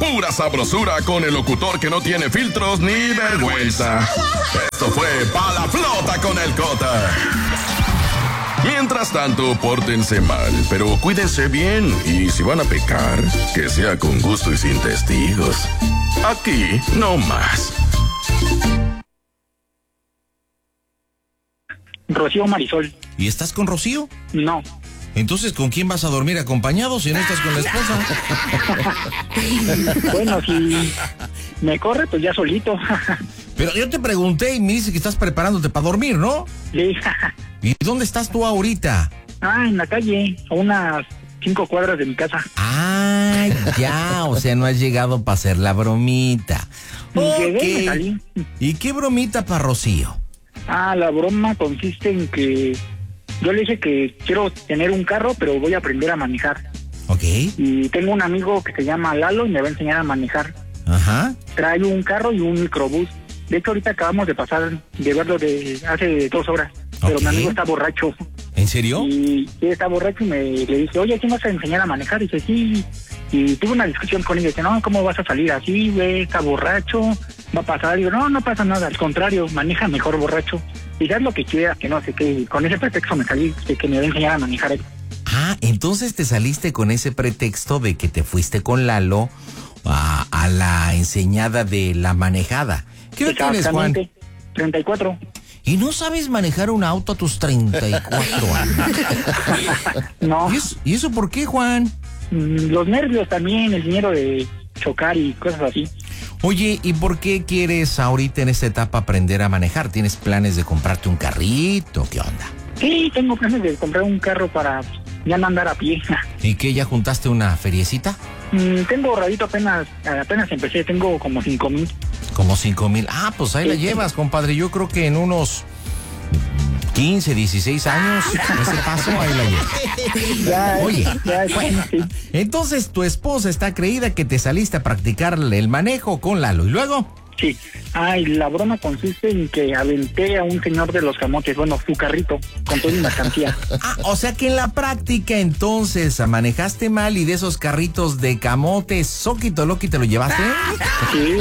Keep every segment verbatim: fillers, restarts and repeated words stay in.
pura sabrosura con el locutor que no tiene filtros ni vergüenza. Esto fue Pa' la Flota con el Cota. Mientras tanto, pórtense mal, pero cuídense bien. Y si van a pecar, que sea con gusto y sin testigos. Aquí, no más. Rocío Marisol. ¿Y estás con Rocío? No. Entonces, ¿con quién vas a dormir acompañado si no estás con la esposa? Bueno, si me corre, pues ya solito. Pero yo te pregunté y me dice que estás preparándote para dormir, ¿no? Sí. ¿Y dónde estás tú ahorita? Ah, en la calle, a unas cinco cuadras de mi casa. Ah, ya, o sea, no has llegado para hacer la bromita. Y llegué y me Ok. salí. ¿Y qué bromita para Rocío? Ah, la broma consiste en que yo le dije que quiero tener un carro, pero voy a aprender a manejar. Ok. Y tengo un amigo que se llama Lalo y me va a enseñar a manejar. Ajá. Trae un carro y un microbús. De hecho, ahorita acabamos de pasar de verlo de hace dos horas. Pero Ok. mi amigo está borracho. ¿En serio? Y él está borracho y me le dije, oye, ¿quién vas a enseñar a manejar? Y dice, sí. Y tuve una discusión con él. Dice, no, ¿cómo vas a salir así, güey? Está borracho. Va a pasar. Y digo, no, no pasa nada. Al contrario, maneja mejor borracho. Y haz lo que quieras, que no sé qué. Y con ese pretexto me salí de que me va a enseñar a manejar él. Ah, entonces te saliste con ese pretexto de que te fuiste con Lalo a, a la enseñada de la manejada. ¿Qué edad tienes, Juan? Exactamente. treinta y cuatro. ¿Y no sabes manejar un auto a tus treinta y cuatro años? No. ¿Y eso, ¿Y eso por qué, Juan? Mm, Los nervios también, el dinero de chocar y cosas así. Oye, ¿y por qué quieres ahorita en esta etapa aprender a manejar? ¿Tienes planes de comprarte un carrito? ¿Qué onda? Sí, tengo planes de comprar un carro para ya no andar a pie. ¿Y qué, ya juntaste una feriecita? Mm, tengo ahorradito apenas, apenas empecé, tengo como cinco mil. Como cinco mil. Ah, pues ahí la llevas, compadre. Yo creo que en unos quince, dieciséis años, ese paso, ahí la llevas. Ya, Oye, ya, bueno, sí. entonces tu esposa está creída que te saliste a practicar el manejo con Lalo. ¿Y luego? Sí. Ay, la broma consiste en que aventé a un señor de los camotes, bueno, su carrito, con toda mi mercancía. Ah, o sea que en la práctica entonces manejaste mal y de esos carritos de camotes, soquito loqui, te lo llevaste. Sí.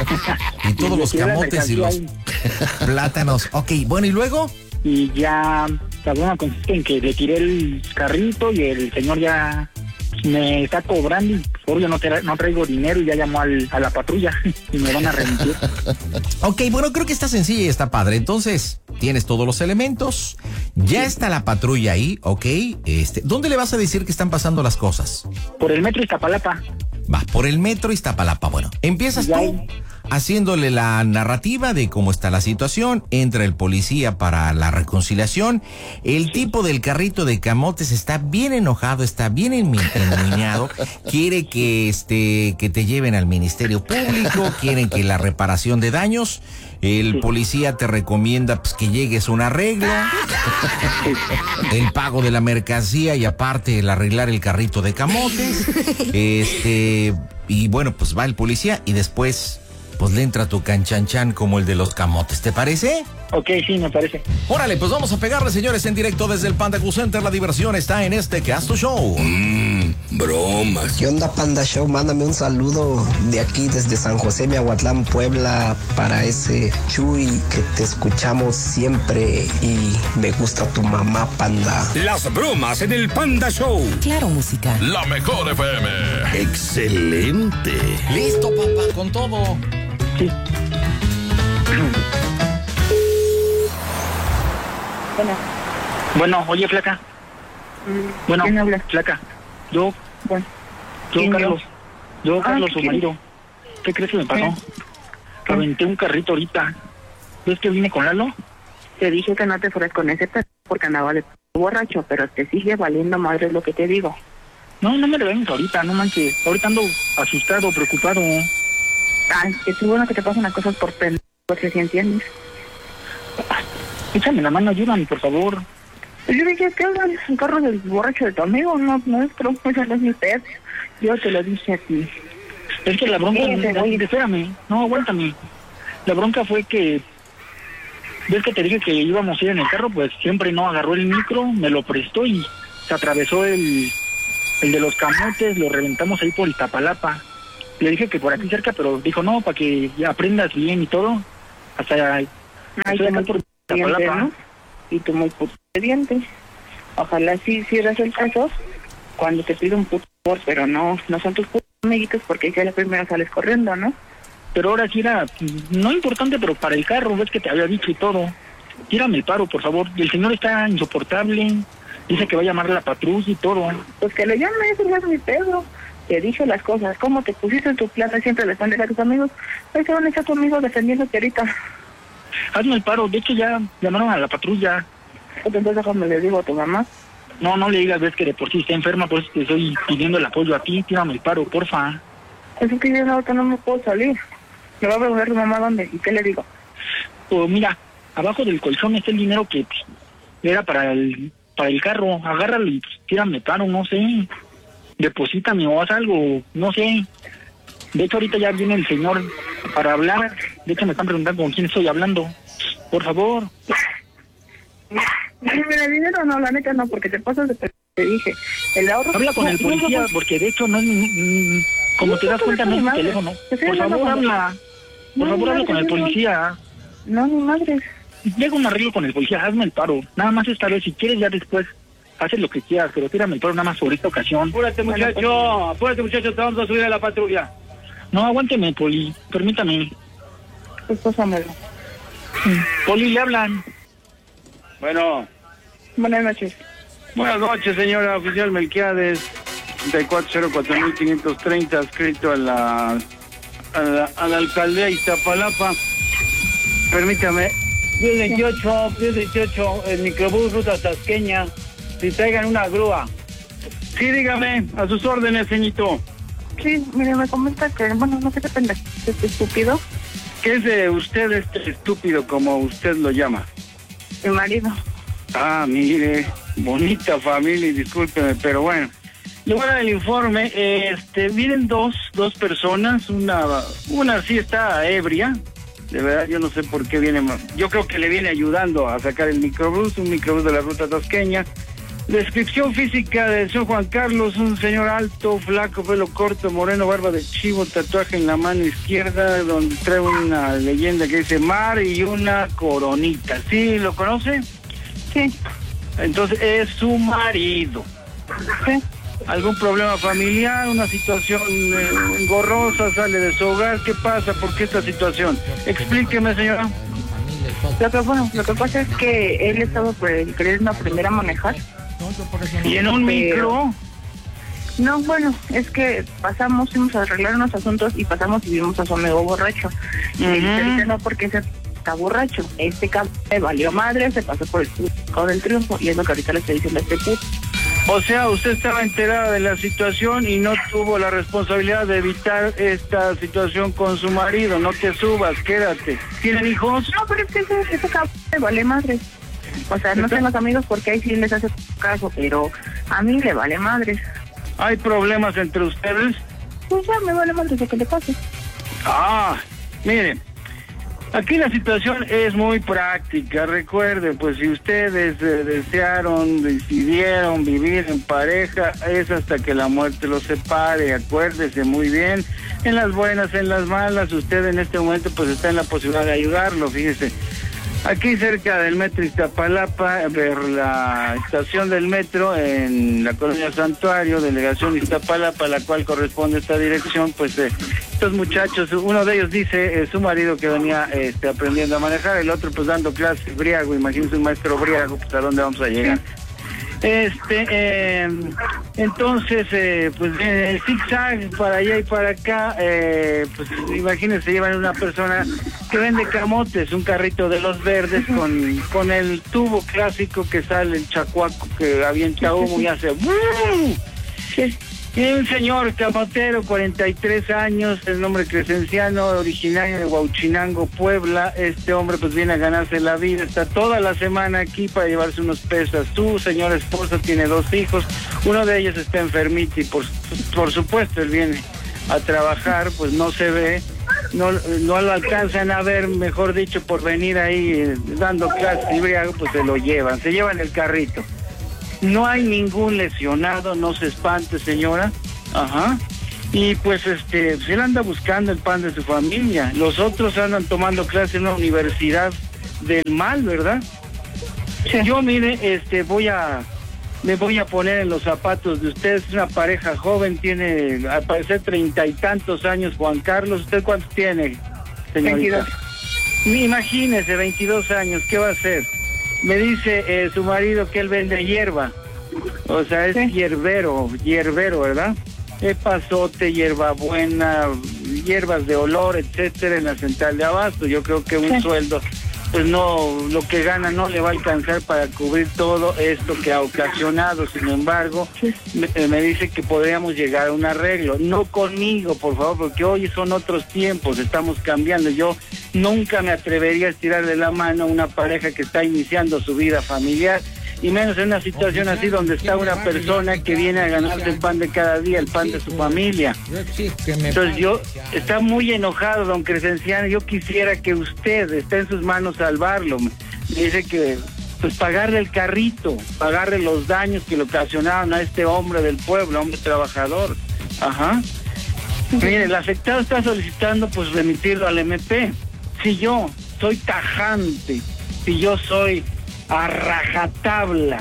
Y todos los Y la camotes y los mercancía plátanos. Ok, bueno, ¿y luego? Y ya, la broma consiste en que le tiré el carrito y el señor ya me está cobrando y obvio no, tra no traigo dinero y ya llamó al, a la patrulla y me van a remitir. Ok, bueno, creo que está sencilla y está padre. Entonces, tienes todos los elementos, ya está la patrulla ahí, ok. Este, ¿dónde le vas a decir que están pasando las cosas? Por el metro Iztapalapa. Va, por el metro Iztapalapa. Bueno, empiezas Ya. tú haciéndole la narrativa de cómo está la situación, entra el policía para la reconciliación, el tipo del carrito de camotes está bien enojado, está bien enmiñado, quiere que este que te lleven al Ministerio Público, quieren que la reparación de daños, el policía te recomienda pues que llegues a un arreglo, el pago de la mercancía y aparte el arreglar el carrito de camotes, este y bueno, pues va el policía y después pues le entra tu canchanchan como el de los camotes, ¿te parece? Ok, sí, me parece. Órale, pues vamos a pegarle, señores, en directo desde el Panda Cool Center. La diversión está en este Casto Show. Mmm, bromas. ¿Qué onda, Panda Show? Mándame un saludo de aquí desde San José, Miahuatlán, Puebla, para ese Chuy que te escuchamos siempre y me gusta tu mamá, Panda. Las bromas en el Panda Show. Claro, música. La mejor F M. Excelente. Listo, papá, con todo. Sí. Bueno, Bueno, oye, flaca. Bueno, ¿quién habla? flaca. Yo, Bueno, yo, ¿quién Carlos. Yo, Ah, Carlos, ¿qué su quieres? marido. ¿Qué crees que me pasó? ¿Qué? Aventé un carrito ahorita. ¿Ves que vine con Lalo? te dije que no te fueras con ese perro porque andaba de borracho, pero te sigue valiendo madre es lo que te digo. No, no me regañes ahorita, no manches. Ahorita ando asustado, preocupado. Ay, que es bueno que te pasen las cosas por pendejo, porque si entiendes. Échame la mano, ayúdame, por favor. Yo dije que hagan un carro del borracho de tu amigo, no nuestro, esa no es mi pedo. Yo te lo dije a ti. Es que la bronca... Eh, te voy. Espérame, no, aguántame. La bronca fue que... ¿Ves que te dije que íbamos a ir en el carro? Pues siempre no agarró el micro, me lo prestó y se atravesó el, el de los camotes, lo reventamos ahí por Iztapalapa. Le dije que por aquí cerca, pero dijo, no, para que ya aprendas bien y todo. Hasta... Ay, estoy tú muy acá por pudiente, Iztapalapa. ¿no? Y tú muy pudiente. Ojalá sí cierres el caso cuando te pido un puto favor, pero no, no son tus putos amiguitos porque ya la primera sales corriendo, ¿no? Pero ahora sí era, no importante, pero para el carro, ves que te había dicho y todo. Tírame el paro, por favor. El señor está insoportable. Dice que va a llamar a la patrulla y todo. Pues que le llame, eso no es mi pedo. Te dije las cosas, cómo te pusiste en tu plan de siempre defender a tus amigos. Ahí se van a estar tus amigos defendiéndote ahorita. Hazme el paro. De hecho, ya llamaron a la patrulla. Entonces déjame le digo a tu mamá. No, no le digas, ves que de por sí está enferma, por eso te estoy pidiendo el apoyo a ti. Tírame el paro, porfa. Es que yo ahorita no me puedo salir. Le va a preguntar a tu mamá dónde y qué le digo. Pues mira, abajo del colchón está el dinero que pues, era para el para el carro. Agárralo y pues, tírame paro, no sé. Deposítame o haz algo, no sé. De hecho, ahorita ya viene el señor para hablar. De hecho, me están preguntando con quién estoy hablando. Por favor. Mira, el dinero no, la neta no, porque te pasas de... Te dije, el ahorro... Habla con no, el policía, no, no, porque de hecho no es... mm, como no, te das no, cuenta, no, no es mi no, teléfono. te estoy Por hablando favor, con- habla. Por No, favor, habla no, con el no, no. policía. No, ni madres. Llega un arreglo con el policía, hazme el paro. Nada más esta vez, si quieres ya después, haces lo que quieras, pero tírame el paro nada más por esta ocasión. Apúrate, muchacho, apúrate, muchacho, te vamos a subir a la patrulla. No, aguánteme, Poli, permítame. Pues pásamelo. Poli, le hablan. Bueno, Buenas noches. buenas noches, señora oficial Melquiades, treinta y cuatro cero cuatro mil quinientos treinta, escrito a la, a la, a la alcaldía Iztapalapa. Permítame, diez veintiocho, diez veintiocho, el microbús ruta Tasqueña, si traigan una grúa. Sí, dígame, a sus órdenes, ceñito. Sí, mire, me comenta que, bueno, no sé qué pendejo, este estúpido, ¿Qué es de usted este estúpido como usted lo llama? mi marido. Ah, mire, bonita familia, y discúlpeme, pero bueno. Le voy a dar el informe. Este, vienen dos, dos personas, una, una sí está ebria, de verdad, yo no sé por qué viene, yo creo que le viene ayudando a sacar el microbús, un microbús de la ruta tasqueña. Descripción física del señor Juan Carlos, un señor alto, flaco, pelo corto, moreno, barba de chivo, tatuaje en la mano izquierda, donde trae una leyenda que dice mar y una coronita. ¿Sí lo conoce? Sí, Entonces es su marido. sí. ¿Algún problema familiar, una situación eh, engorrosa, sale de su hogar? ¿Qué pasa? ¿Por qué esta situación? Explíqueme, señora. Lo que, bueno, lo que pasa es que él estaba pues, queriendo aprender a manejar. Y en un micro, No, bueno, es que pasamos, fuimos a arreglar unos asuntos y pasamos y vimos a su amigo borracho. Y le dije, ahorita no, porque ese está borracho. Este cabrón le valió madre, se pasó por el truco del triunfo y es lo que ahorita le estoy diciendo a este puto. o sea, usted estaba enterada de la situación y no tuvo la responsabilidad de evitar esta situación con su marido. No te subas, quédate. ¿Tienen hijos? No, pero es que ese, ese cabrón le vale madre. O sea, no tengo amigos porque ahí sí les hace caso, pero a mí le vale madre. ¿Hay problemas entre ustedes? Pues ya me vale madre lo que le pase. Ah, mire, aquí la situación es muy práctica. Recuerde, pues si ustedes eh, desearon, decidieron vivir en pareja, es hasta que la muerte los separe. Acuérdese muy bien, en las buenas, en las malas, usted en este momento pues está en la posibilidad de ayudarlo, fíjese. Aquí cerca del metro Iztapalapa, ver la estación del metro en la colonia Santuario, delegación Iztapalapa, a la cual corresponde esta dirección, pues eh, estos muchachos, uno de ellos dice, eh, su marido que venía este, aprendiendo a manejar, el otro pues dando clases briago, imagínense un maestro briago, pues a dónde vamos a llegar. Este, eh, entonces, eh, pues eh, zigzag para allá y para acá, eh, pues imagínense, llevan una persona que vende camotes, un carrito de los verdes con, con el tubo clásico que sale el chacuaco que avienta humo y hace ¡bum! Y un señor camotero, cuarenta y tres años, el nombre Crescenciano, originario de Huauchinango, Puebla. Este hombre pues viene a ganarse la vida, está toda la semana aquí para llevarse unos pesos. Su señora esposa tiene dos hijos, uno de ellos está enfermito y por, por supuesto él viene a trabajar, pues no se ve, no, no lo alcanzan a ver, mejor dicho, por venir ahí eh, dando clases y briago, pues se lo llevan, se llevan el carrito. No hay ningún lesionado, no se espante, señora. Ajá. Y pues este, pues él anda buscando el pan de su familia. Los otros andan tomando clase en una universidad del mal, ¿verdad? Sí. Yo, mire, este, voy a, me voy a poner en los zapatos de ustedes. Es una pareja joven, tiene, al parecer, treinta y tantos años, Juan Carlos. ¿Usted cuántos tiene, señorita? veintidós. Imagínese, veintidós años, ¿qué va a hacer? Me dice eh, su marido que él vende hierba. O sea, es sí. hierbero, hierbero, ¿verdad? Epazote, hierbabuena, hierbas de olor, etcétera, en la central de abasto. Yo creo que un sí. sueldo, pues no, lo que gana no le va a alcanzar para cubrir todo esto que ha ocasionado. Sin embargo, sí. me, me dice que podríamos llegar a un arreglo. No conmigo, por favor, porque hoy son otros tiempos, estamos cambiando. Yo nunca me atrevería a estirarle la mano a una pareja que está iniciando su vida familiar, y menos en una situación así donde está una persona que viene a ganarse el pan de cada día, el pan de su familia. Entonces yo, está muy enojado, don Crescenciano. Yo quisiera que usted, esté en sus manos salvarlo. Me dice que, pues, pagarle el carrito, pagarle los daños que le ocasionaron a este hombre del pueblo, hombre trabajador. Ajá. Mire, el afectado está solicitando, pues, remitirlo al M P. Si yo soy tajante, si yo soy a rajatabla,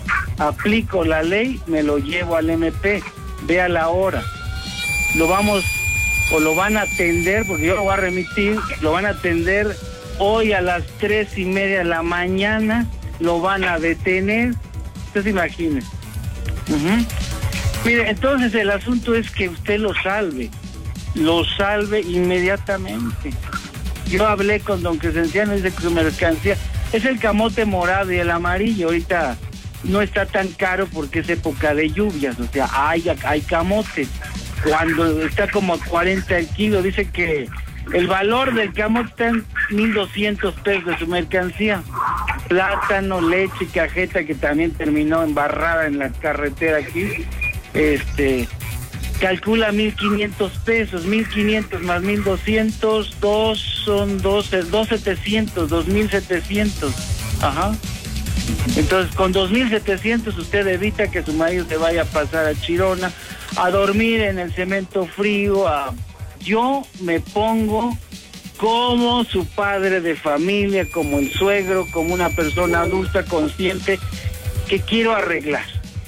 aplico la ley, me lo llevo al M P. Vea la hora. Lo vamos, o lo van a atender, porque yo lo voy a remitir, lo van a atender hoy a las tres y media de la mañana, lo van a detener. Usted se imagine. Uh-huh. Mire, entonces el asunto es que usted lo salve, lo salve inmediatamente. Yo hablé con don Crescenciano, dice que su mercancía es el camote morado y el amarillo. Ahorita no está tan caro porque es época de lluvias, o sea, hay, hay camote. Cuando está como a cuarenta el kilo, dice que el valor del camote está en mil doscientos pesos de su mercancía. Plátano, leche, cajeta, que también terminó embarrada en la carretera aquí, este, calcula mil quinientos pesos, mil quinientos más mil doscientos, dos son doce, dos setecientos, dos mil setecientos. Ajá. Entonces, con dos mil setecientos usted evita que su marido se vaya a pasar a Chirona, a dormir en el cemento frío. A... Yo me pongo como su padre de familia, como el suegro, como una persona adulta consciente que quiero arreglar.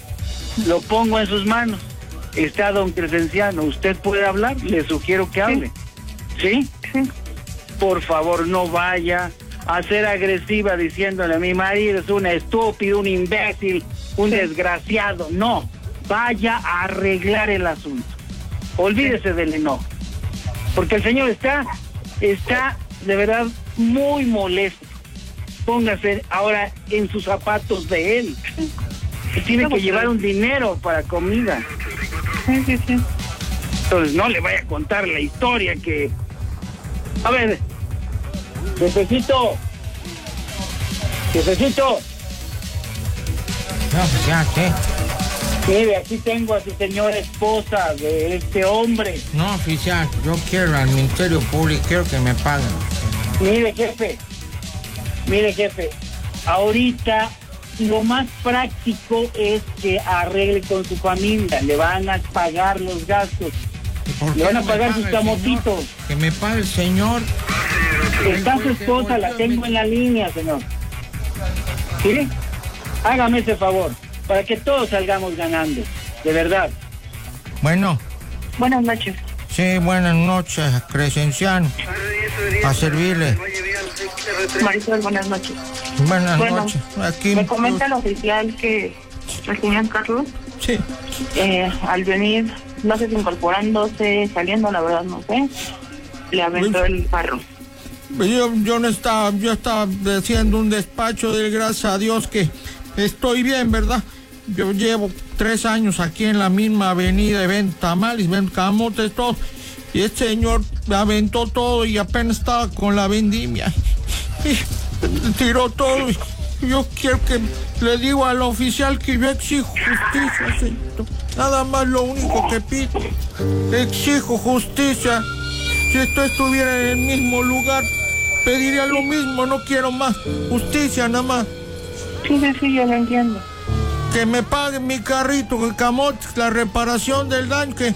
Lo pongo en sus manos. Está don Crescenciano, ¿usted puede hablar? Le sugiero que hable. ¿Sí? Sí. Por favor, no vaya a ser agresiva diciéndole a mi marido es un estúpido, un imbécil, un sí. desgraciado. No, vaya a arreglar el asunto. Olvídese sí. del enojo. Porque el señor está, está de verdad muy molesto. Póngase ahora en sus zapatos de él. Tiene que llevar un dinero para comida. Sí, sí, sí. Entonces no le vaya a contar la historia que... A ver, jefecito, jefecito. No, ya, ¿qué? Mire, aquí tengo a su señora esposa de este hombre. No, oficial, yo quiero al Ministerio Público, quiero que me paguen. Mire, jefe, mire, jefe, ahorita lo más práctico es que arregle con su familia, le van a pagar los gastos, le van a pagar sus camotitos. Que me pague el señor. Está su esposa, la tengo en la línea, señor. ¿Sí? Hágame ese favor, para que todos salgamos ganando, de verdad. Bueno. Buenas noches. Sí, buenas noches, Crescenciano. A servirle. Marisol, buenas noches. Buenas bueno, noches. Aquí me comenta el oficial que el señor Carlos, sí. eh, al venir, no sé si incorporándose, saliendo, la verdad no sé, le aventó pues, el carro. Yo, yo no estaba, yo estaba haciendo un despacho de gracias a Dios que estoy bien, ¿verdad? Yo llevo tres años aquí en la misma avenida y vendo tamales, vendo camotes, todo. Y este señor aventó todo y apenas estaba con la vendimia. Y tiró todo. Y yo quiero que le digo al oficial que yo exijo justicia, señor. Nada más lo único que pido. Exijo justicia. Si esto estuviera en el mismo lugar, pediría lo mismo, no quiero más. Justicia nada más. Sí, sí, sí, yo lo entiendo. Que me paguen mi carrito, el camote, la reparación del daño, que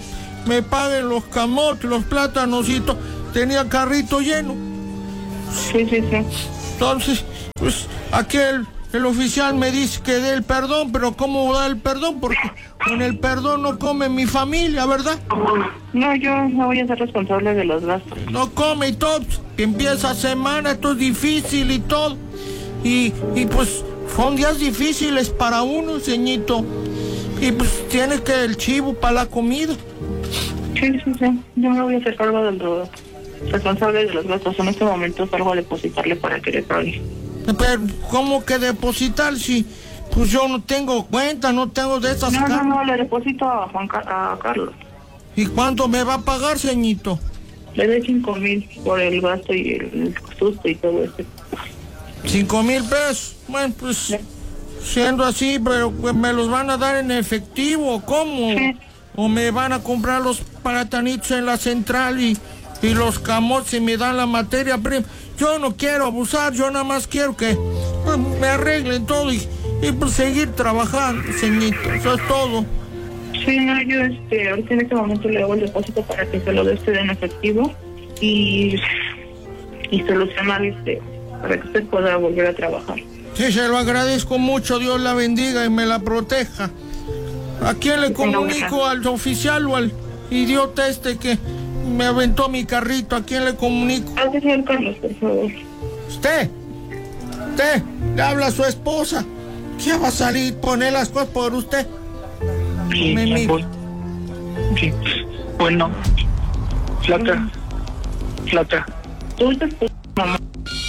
me paguen los camotes, los plátanos y todo. Tenía carrito lleno. Sí, sí, sí. Entonces, pues, aquí el, el oficial me dice que dé el perdón, pero ¿cómo da el perdón? Porque con el perdón no come mi familia, ¿verdad? No, yo no voy a ser responsable de los gastos. No come y todo, pues, que empieza semana, esto es difícil y todo. Y, y pues, son días difíciles para uno, ceñito. Y pues, tienes que el chivo para la comida. Sí, sí, sí. Yo me voy a hacer cargo del droga. Responsable de los gastos. En este momento salgo a depositarle para que le pague. Pero, ¿cómo que depositar si pues yo no tengo cuenta, no tengo de esas No, cartas? no, no, le deposito a Juan Car a Carlos. ¿Y cuánto me va a pagar, ceñito? Le doy cinco mil por el gasto y el susto y todo eso. Cinco mil pesos. Bueno, pues, Sí. siendo así, pero pues, ¿me los van a dar en efectivo? ¿Cómo? Sí. ¿O me van a comprar los platanitos en la central y, y los camotes y me dan la materia prima? Yo no quiero abusar, yo nada más quiero que pues, me arreglen todo y, y pues, seguir trabajando, ceñito. Eso es todo. Sí, no, yo este, ahorita en este momento le hago el depósito para que se lo dé usted en efectivo y, y solucionar este, para que usted pueda volver a trabajar. Sí, se lo agradezco mucho, Dios la bendiga y me la proteja. ¿A quién le comunico? ¿Al oficial o al idiota este que me aventó mi carrito? ¿A quién le comunico? Al señor Carlos, por favor. Usted, usted, le habla a su esposa. ¿Qué va a salir? Poner las cosas por usted. Sí, Me mira. pues, sí. Bueno, Flaca, Flaca. Tú te mamá.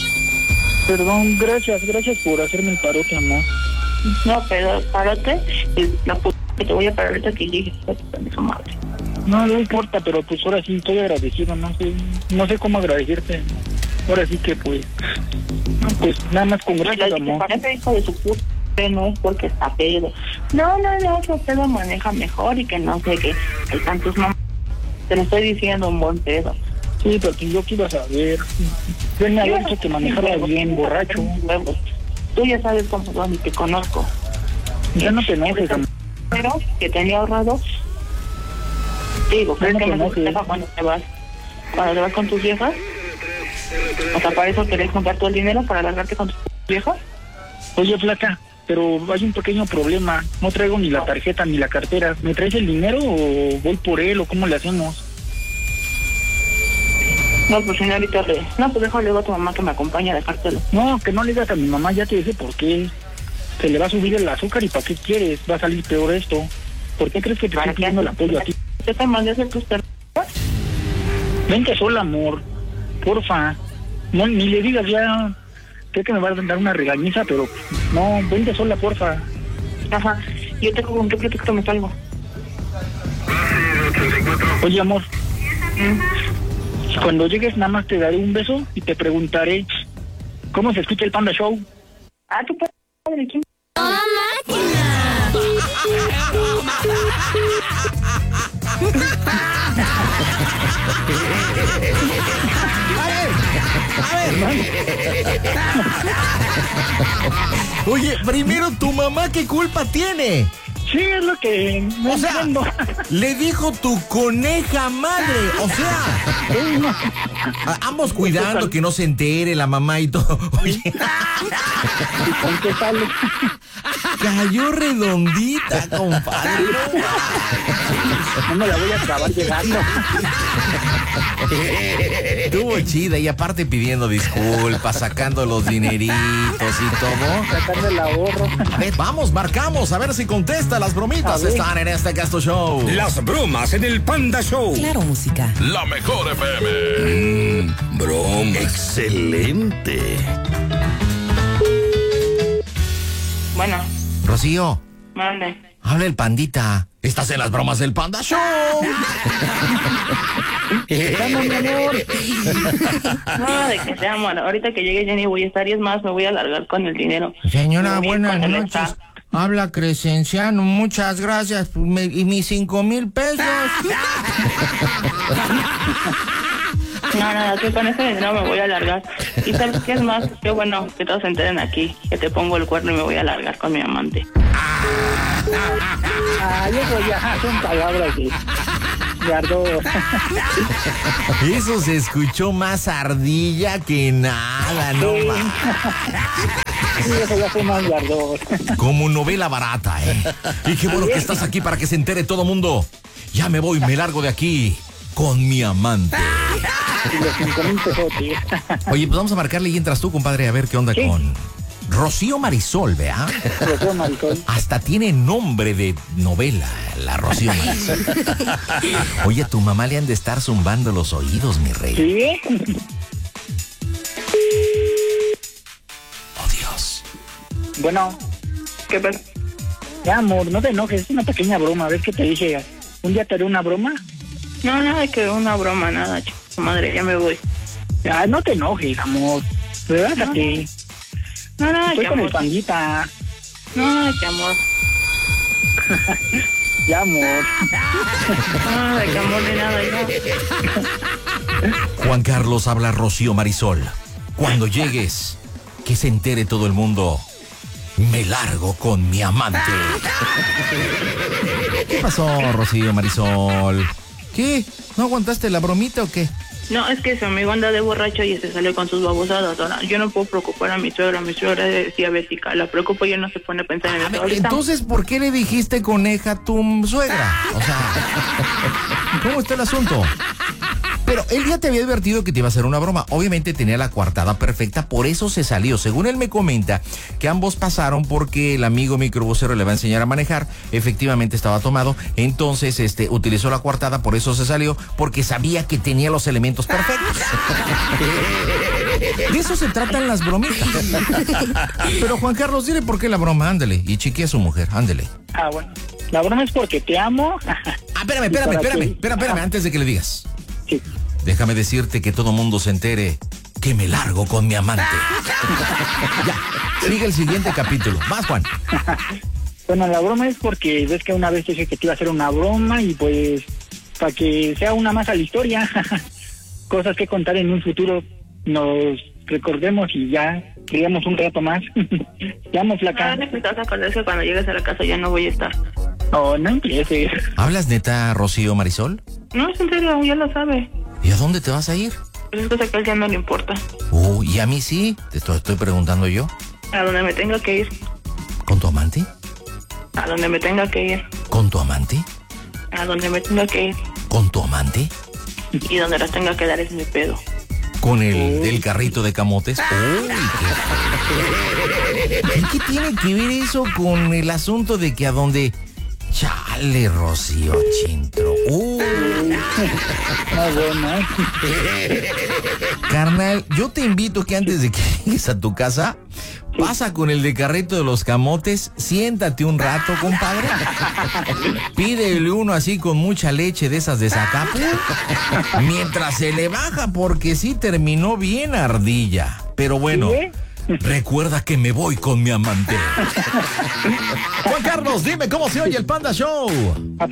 Perdón, gracias, gracias por hacerme el parote, amor. No, pero párate. La p que te voy a parar ahorita que llegues a tu madre. No, no importa, pero pues ahora sí estoy agradecido, no sé, no sé cómo agradecerte. Ahora sí que pues, pues nada más con gracias, amor. Parece hijo de su puta, no es porque está pedo. No, no, no, que pedo maneja mejor y que no sé qué. Hay tantos mamás. Te lo estoy diciendo, un buen pedo. Sí, pero yo quiero saber. Yo me había dicho que manejaba bien, borracho. Tú ya sabes cómo son y te conozco. Ya no te enojes, amor. Pero que tenía ahorrado. Digo, que No te no me enojes. deja cuando te vas. Cuando te vas con tus viejas. O sea, para eso querés comprar todo el dinero para largarte con tus viejas. Oye, Flaca, pero hay un pequeño problema. No traigo ni la tarjeta ni la cartera. ¿Me traes el dinero o voy por él o cómo le hacemos? No, pues señorita, le... no, pues déjale a tu mamá que me acompañe a dejártelo. No, que no le digas a mi mamá, ya te dije por qué. Se le va a subir el azúcar y ¿para qué quieres? Va a salir peor esto. ¿Por qué crees que te estoy pidiendo el apoyo a ti? Yo te mandé a hacer tus perros. Vente sola, amor. Porfa. No, ni le digas ya. Creo que me va a dar una regañiza, pero no, vente sola, porfa. Ajá. Yo te con qué pretexto me salgo. Oye, amor. ¿Mm? Cuando llegues nada más te daré un beso y te preguntaré ¿cómo se escucha el Panda Show? Ah, tu padre, ¿quién? Oye, primero, ¿tu mamá qué culpa tiene? Sí, es lo que no O sea, entiendo. le dijo tu coneja madre. O sea, a- ambos cuidando que no se entere la mamá y todo. Oye, ¿Y con qué sale? cayó redondita, compadre. No me la voy a acabar llegando. Estuvo chida y aparte pidiendo disculpas, sacando los dineritos y todo. Sacando el ahorro. A ver, vamos, marcamos, a ver si contesta. Las bromitas están en este Casto Show. Las bromas en el Panda Show. Claro, música. La mejor F M. Mmm, bromas. Excelente. Bueno, Rocío, mande. habla el pandita. Estás en las bromas del Panda Show. Vamos, mi amor. No, de que sea, amor. Ahorita que llegue Jenny voy a estar y es más, me voy a largar con el dinero. Señora, Me voy a ir buenas con el noches. staff. Habla Crescenciano, muchas gracias. Me- y mis cinco mil pesos. No, nada, que con ese dinero me voy a largar. Y sabes qué es más, qué bueno que todos se enteren aquí, que te pongo el cuerno y me voy a largar con mi amante. Ah, eso ya son palabras de... de ardor. Eso se escuchó más ardilla que nada, no Sí. más. Sí, eso ya fue más de ardor. Como novela barata, ¿eh? Y qué bueno que estás aquí para que se entere todo mundo. Ya me voy, me largo de aquí con mi amante. Y los cinco mil pesotes. Oye, pues vamos a marcarle y entras tú, compadre, a ver qué onda Sí. con Rocío Marisol, ¿vea? Rocío Marisol. Hasta tiene nombre de novela, la Rocío Marisol. Oye, a tu mamá le han de estar zumbando los oídos, mi rey. ¿Sí? Oh, Dios. Bueno, ¿Qué pasa? ya, amor, no te enojes, es una pequeña broma. ¿Ves que te dije? Un día te haré una broma. No, nada que una broma, nada, chico. Madre, ya me voy. Ya, no te enojes, amor. Relájate. No, no, Estoy que con el amor. pandita. No, que amor. Ya, amor. No, de que amor ni nada, ya. Juan Carlos, habla Rocío Marisol. Cuando llegues, que se entere todo el mundo. Me largo con mi amante. ¿Qué pasó, Rocío Marisol? ¿Qué? ¿No aguantaste la bromita o qué? No, es que su amigo anda de borracho y se sale con sus babosadas. Ahora, yo no puedo preocupar a mi suegra. Mi suegra es diabética. La preocupo y ella no se pone a pensar en A eso. ver, Ahorita- entonces, ¿por qué le dijiste coneja a tu suegra? O sea, ¿cómo está el asunto? Pero él ya te había advertido que te iba a hacer una broma. Obviamente tenía la coartada perfecta, por eso se salió. Según él me comenta, que ambos pasaron porque el amigo microbusero le va a enseñar a manejar. Efectivamente estaba tomado. Entonces, este, utilizó la coartada, por eso se salió, porque sabía que tenía los elementos perfectos. De eso se tratan las bromitas. Pero Juan Carlos, dile por qué la broma, ándale. Y chiquea a su mujer, ándale. Ah, bueno. La broma es porque te amo. Ah, espérame, espérame, Y para espérame, que- espérame, espérame, antes de que le digas. Sí. Déjame decirte que todo mundo se entere que me largo con mi amante. Ya, sigue el siguiente capítulo. Vas, Juan. Bueno, la broma es porque ves que una vez te dije que te iba a hacer una broma y pues para que sea una más a la historia. Cosas que contar en un futuro, nos recordemos y ya creamos un rato más. Ya amo, Ah, flaca. necesitas acordar que cuando llegues a la casa ya no voy a estar. Oh, no empieces. ¿Hablas neta, Rocío Marisol? No, es en serio, ya lo sabe. ¿Y a dónde te vas a ir? Pero es cosa que a él ya no le importa. Uh, y a mí sí, te estoy, estoy preguntando yo. A donde me tenga que ir. ¿Con tu amante? A donde me tenga que ir. ¿Con tu amante? A donde me tenga que ir. ¿Con tu amante? Y donde las tenga que dar es mi pedo. ¿Con el del carrito de camotes? Uy, qué... ¿Y qué tiene que ver eso con el asunto de que a donde... Chale, Rocío Chintro. Uy. No, bueno. Carnal, yo te invito que antes de que llegues a tu casa, pasa con el de carrito de los camotes, siéntate un rato, compadre. Pídele uno así con mucha leche de esas de Zacapu, mientras se le baja, porque sí terminó bien ardilla. Pero bueno, ¿Sí? recuerda que me voy con mi amante. Juan Carlos, dime cómo se oye el Panda Show.